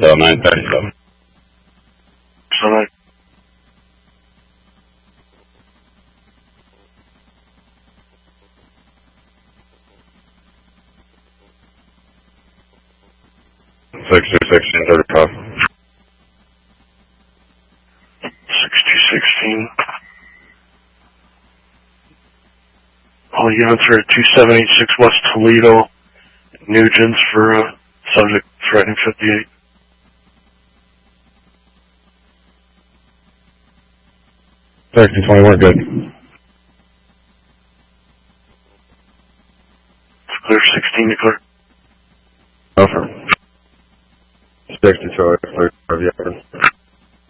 So 937. So 9. Six two 1635. 6216. All units are at 2786 West Toledo, Nugent's for subject threatening 58. Section 20 weren't good. It's clear 16 to clear. Over. 62 clear.